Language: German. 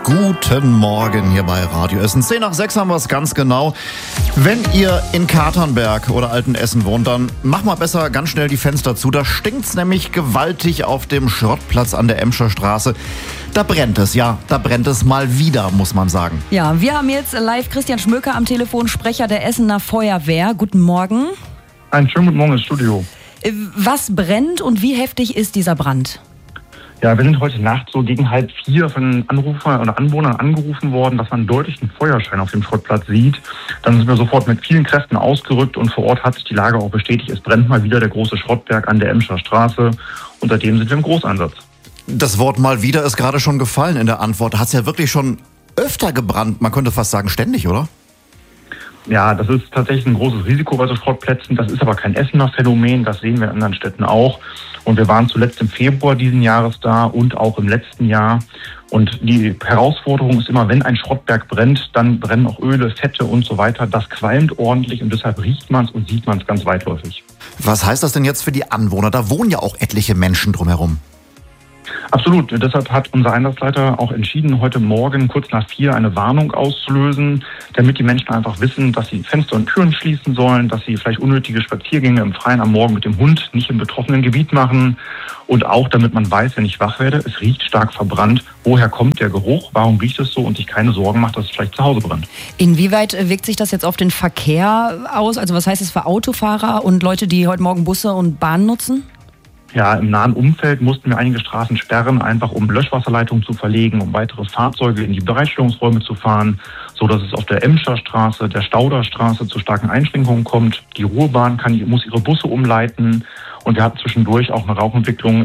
Guten Morgen hier bei Radio Essen. 10 nach 6 haben wir es ganz genau. Wenn ihr in Katernberg oder Altenessen wohnt, dann macht mal besser ganz schnell die Fenster zu. Da stinkt's nämlich gewaltig auf dem Schrottplatz an der Emscher Straße. Da brennt es, ja, da brennt es mal wieder, muss man sagen. Ja, wir haben jetzt live Christian Schmöker am Telefon, Sprecher der Essener Feuerwehr. Guten Morgen. Einen schönen guten Morgen ins Studio. Was brennt und wie heftig ist dieser Brand? Ja, wir sind heute Nacht so gegen 3:30 von Anrufern oder Anwohnern angerufen worden, dass man deutlich einen Feuerschein auf dem Schrottplatz sieht. Dann sind wir sofort mit vielen Kräften ausgerückt und vor Ort hat sich die Lage auch bestätigt. Es brennt mal wieder der große Schrottberg an der Emscher Straße und seitdem sind wir im Großeinsatz. Das Wort mal wieder ist gerade schon gefallen in der Antwort. Da hat es ja wirklich schon öfter gebrannt. Man könnte fast sagen ständig, oder? Ja, das ist tatsächlich ein großes Risiko bei so Schrottplätzen. Das ist aber kein Essener Phänomen, das sehen wir in anderen Städten auch. Und wir waren zuletzt im Februar diesen Jahres da und auch im letzten Jahr. Und die Herausforderung ist immer, wenn ein Schrottberg brennt, dann brennen auch Öle, Fette und so weiter. Das qualmt ordentlich und deshalb riecht man es und sieht man es ganz weitläufig. Was heißt das denn jetzt für die Anwohner? Da wohnen ja auch etliche Menschen drumherum. Absolut. Deshalb hat unser Einsatzleiter auch entschieden, heute Morgen kurz nach 4 eine Warnung auszulösen, damit die Menschen einfach wissen, dass sie Fenster und Türen schließen sollen, dass sie vielleicht unnötige Spaziergänge im Freien am Morgen mit dem Hund nicht im betroffenen Gebiet machen und auch, damit man weiß, wenn ich wach werde, es riecht stark verbrannt. Woher kommt der Geruch? Warum riecht es so? Und sich keine Sorgen macht, dass es vielleicht zu Hause brennt. Inwieweit wirkt sich das jetzt auf den Verkehr aus? Also was heißt es für Autofahrer und Leute, die heute Morgen Busse und Bahnen nutzen? Ja, im nahen Umfeld mussten wir einige Straßen sperren, einfach um Löschwasserleitungen zu verlegen, um weitere Fahrzeuge in die Bereitstellungsräume zu fahren, so dass es auf der Emscher Straße, der Stauderstraße zu starken Einschränkungen kommt. Die Ruhrbahn muss ihre Busse umleiten und wir hatten zwischendurch auch eine Rauchentwicklung